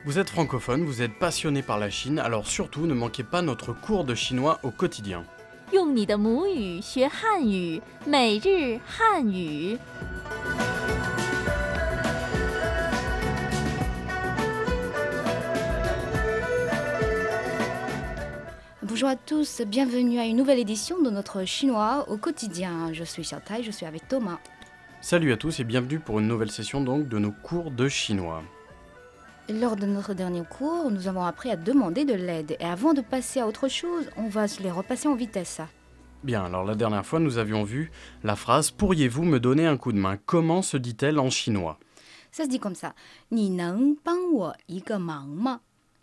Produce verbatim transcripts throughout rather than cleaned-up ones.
Vous êtes francophone, vous êtes passionné par la Chine, alors surtout ne manquez pas notre cours de chinois au quotidien. 用你的母语学汉语，每日汉语。 Bonjour à tous, bienvenue à une nouvelle édition de notre chinois au quotidien. Je suis Xiaotai, je suis avec Thomas. Salut à tous et bienvenue pour une nouvelle session donc de nos cours de chinois. Lors de notre dernier cours, nous avons appris à demander de l'aide. Et avant de passer à autre chose, on va se les repasser en vitesse. Bien, alors la dernière fois nous avions vu la phrase « Pourriez-vous me donner un coup de main ?» Comment se dit-elle en chinois? Ça se dit comme ça. 你能帮我一个忙吗?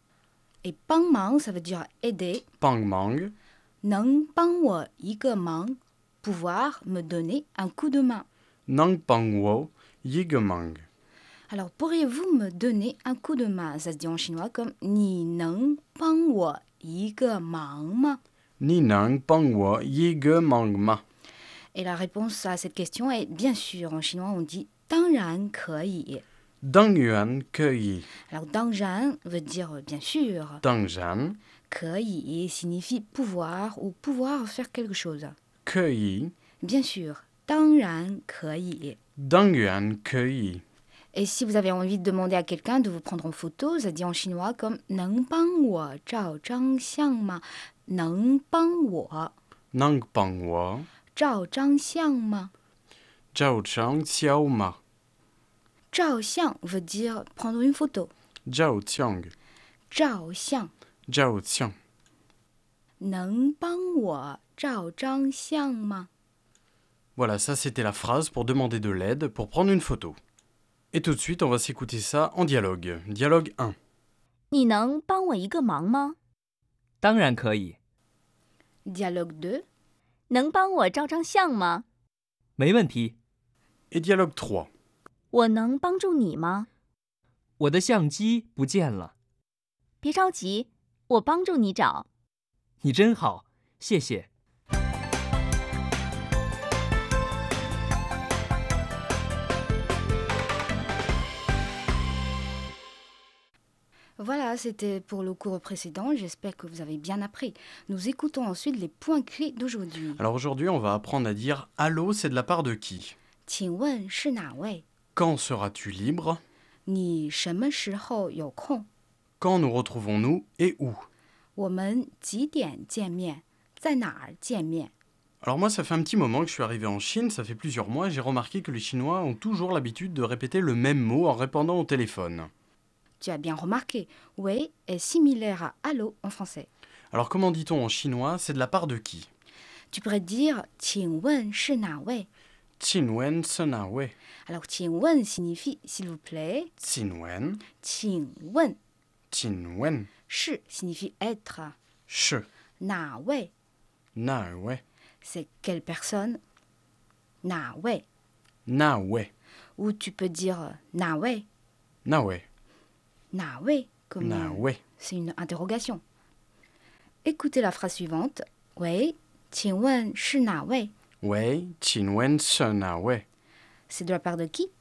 Et 帮忙, ça veut dire aider. Pang mang, 能帮我一个忙, pouvoir me donner un coup de main. nang pang wo, yigemang. Alors, pourriez-vous me donner un coup de main? Ça se dit en chinois comme 你能帮我一个忙吗? Ni nang pang wo, yigemang ma. Et la réponse à cette question est bien sûr. En chinois, on dit 当然可以. Dang yuan ke yi. Alors, 当然 veut dire euh, bien sûr. Dang jan, 可以 signifie pouvoir ou pouvoir faire quelque chose. ke yi. Bien sûr, 当然可以. Dang yuan ke yi. Et si vous avez envie de demander à quelqu'un de vous prendre en photo, ça dit en chinois comme 能帮我照张相吗? 能帮我 Nang pang wo, 照张相吗? jiao chang xiao ma. 照相 veut dire prendre une photo. Jiao qiang, 照相 jiao qiang. 能帮我照张相吗? Voilà, ça c'était la phrase pour demander de l'aide pour prendre une photo. Et tout de suite, on va s'écouter ça en dialogue. Dialogue un. 你能帮我一个忙吗？ 当然可以， Dialogue deux. 能帮我照张相吗？ 没问题。 Et dialogue trois. 我能帮助你吗？ 我的相机不见了， 别着急，我帮助你找。 你真好，谢谢。 Voilà, c'était pour le cours précédent. J'espère que vous avez bien appris. Nous écoutons ensuite les points clés d'aujourd'hui. Alors aujourd'hui, on va apprendre à dire « Allô, c'est de la part de qui ?» 请问是哪位? Quand seras-tu libre? 你什么时候有空? Quand nous retrouvons-nous et où? 我们几点见面? 在哪儿见面? Alors moi, ça fait un petit moment que je suis arrivé en Chine, ça fait plusieurs mois, et j'ai remarqué que les Chinois ont toujours l'habitude de répéter le même mot en répondant au téléphone. Tu as bien remarqué, oui est similaire à allô en français. Alors comment dit-on en chinois « c'est de la part de qui » Tu pourrais dire 请问是哪位? Qinwen senawe. Alors 请问 signifie s'il vous plaît. Qinwen, 请问 Qinwen, 是 signifie être. shi, 哪位 nawe, c'est quelle personne? 哪位 nawe, Ou tu peux dire 哪位 nawe, 哪位 comme euh, nawe. c'est une interrogation. Écoutez la phrase suivante. Oui, 请问是哪位? Wei, Qinwen senawe, C'est de la part de qui?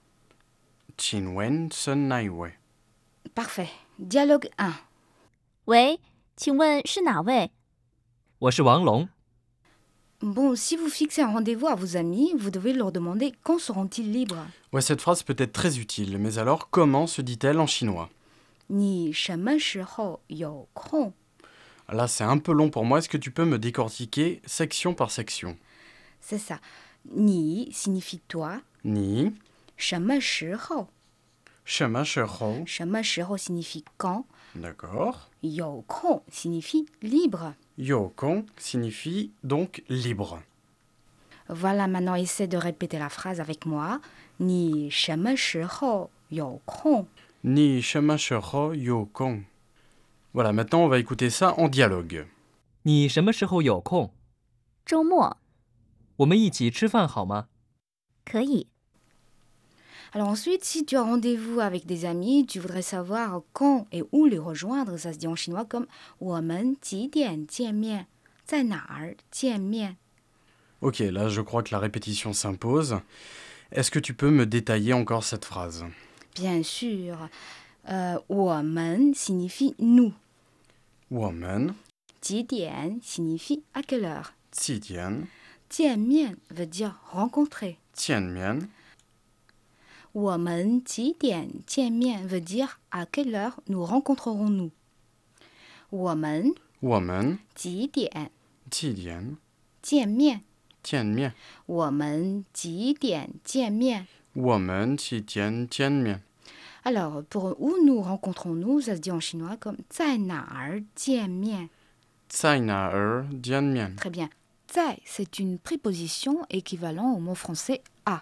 Qinwen senaiwe. Parfait. Dialogue un. 喂，请问是哪位？ 我是王龙， Bon, si vous fixez un rendez-vous à vos amis, vous devez leur demander quand seront-ils libres. Ouais, cette phrase peut être très utile, mais alors comment se dit-elle en chinois? 你什么时候有空? Là, c'est un peu long pour moi, est-ce que tu peux me décortiquer section par section? C'est ça. 你 signifie toi. Ni, 什么时候? shema shero, 什么时候 signifie quand. d'accord. 有空 signifie libre. Yokong signifie donc libre. Voilà, maintenant essaie de répéter la phrase avec moi. 你什么时候有空? Ni shema shero yokong. Voilà, maintenant on va écouter ça en dialogue. 你什么时候有空？ 周末我们一起吃饭好吗？ 可以。 Alors ensuite, si tu as rendez-vous avec des amis, tu voudrais savoir quand et où les rejoindre. Ça se dit en chinois comme 我们几点见面? 在哪儿见面? Ok, là je crois que la répétition s'impose. Est-ce que tu peux me détailler encore cette phrase? Bien sûr. Euh, 我们 signifie nous. 我们几点 signifie à quelle heure. 几点见面 veut dire rencontrer. 见面我们几点见面 veut dire à quelle heure nous rencontrerons-nous. 我们我们几点几点见面见面我们几点见面我们几点见面 Alors, pour où nous rencontrons-nous, ça se dit en chinois comme 在哪儿见面. 在哪儿见面 Très bien. 在, c'est une préposition équivalent au mot français à.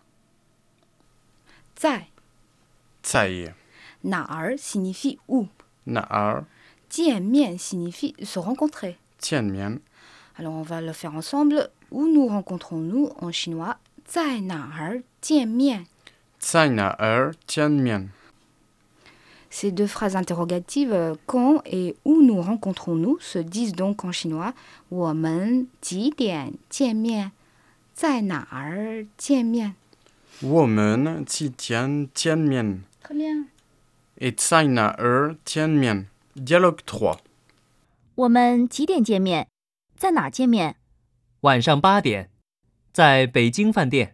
在在哪儿 signifie où. 哪儿见面 signifie se rencontrer. 见面 Alors, on va le faire ensemble. Où nous rencontrons-nous en chinois? 在哪儿见面在哪儿见面 Ces deux phrases interrogatives, euh, quand et où nous rencontrons-nous, se disent donc en chinois 我们几点见面在哪儿见面我们几点见面 Très bien. et 在哪儿见面 Dialogue trois 我们几点见面？在哪儿见面？ 晚上八点，在北京饭店。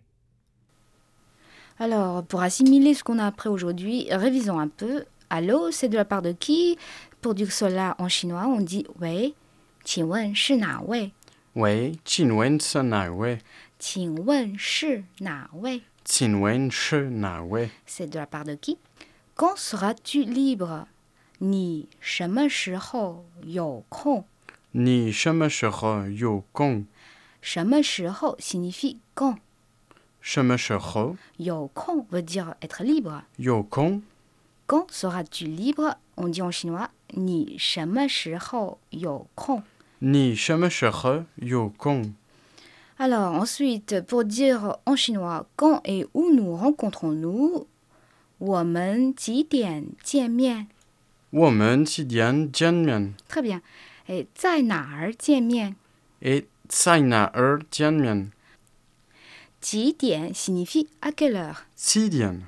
Alors, pour assimiler ce qu'on a appris aujourd'hui, révisons un peu. Allô, c'est de la part de qui? Pour dire cela en chinois, on dit «喂，请问是哪位？ 喂，请问是哪位？ 请问是哪位？ 请问是哪位？ C'est de la part de qui? Quand seras-tu libre? 你什么时候有空？ 你什么时候有空？ 什么时候 signifie quand. 什么时候有空 veut dire être libre. 有空？ Quand seras-tu libre? On dit en chinois 你什么时候有空？ 你什么时候有空？ Alors ensuite, pour dire en chinois quand et où nous rencontrons-nous, 我们几点见面？ 我们几点见面 Très bien. Et 在哪儿见面？ et 在哪儿见面？ 几点 signifie à quelle heure. 几点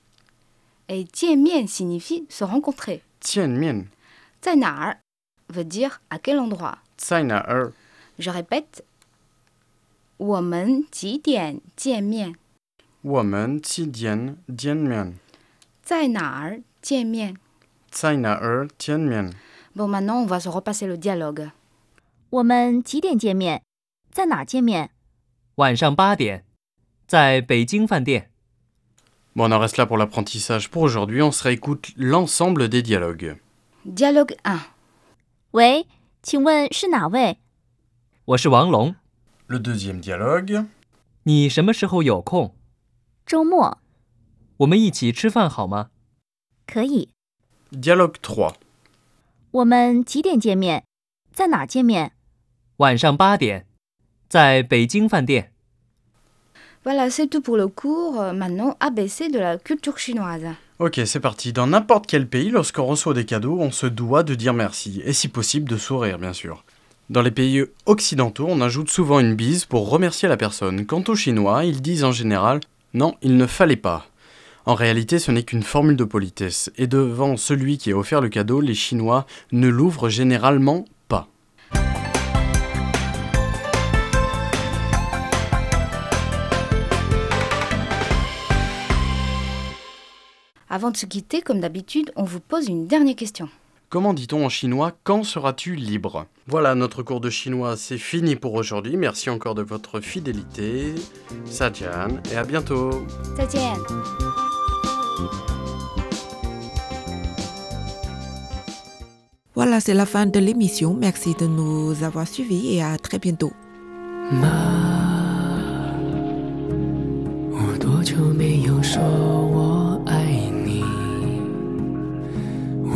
Et 见面 signifie se rencontrer. 见面？ 在哪儿 veut dire à quel endroit. 在哪儿？ Je répète. 我们几点见面？ 我们几点见面？ 在哪儿见面？ 在哪儿见面？ Bon, maintenant, on va se repasser le dialogue. 我们几点见面？在哪儿见面？ 晚上八点，在北京饭店。 Bon, on en reste là pour l'apprentissage. Pour aujourd'hui, on se réécoute l'ensemble des dialogues. Dialogue un. 喂，请问是哪位？ 我是王龙， Le deuxième dialogue. 你什么时候有空？ 周末我们一起吃饭好吗？ 可以。 Dialogue trois. 我们几点见面？在哪儿见面？ 晚上八点，在北京饭店。 Voilà, c'est tout pour le cours. Euh, Maintenant, A B C de la culture chinoise. Ok, c'est parti. Dans n'importe quel pays, lorsqu'on reçoit des cadeaux, on se doit de dire merci, et si possible de sourire, bien sûr. Dans les pays occidentaux, on ajoute souvent une bise pour remercier la personne. Quant aux Chinois, ils disent en général « non, il ne fallait pas ». En réalité, ce n'est qu'une formule de politesse, et devant celui qui a offert le cadeau, les Chinois ne l'ouvrent généralement pas. Avant de se quitter, comme d'habitude, on vous pose une dernière question. Comment dit-on en chinois « quand seras-tu libre » Voilà, notre cours de chinois, c'est fini pour aujourd'hui. Merci encore de votre fidélité. Sajian, et à bientôt. 再见. Voilà, c'est la fin de l'émission. Merci de nous avoir suivis et à très bientôt. Ma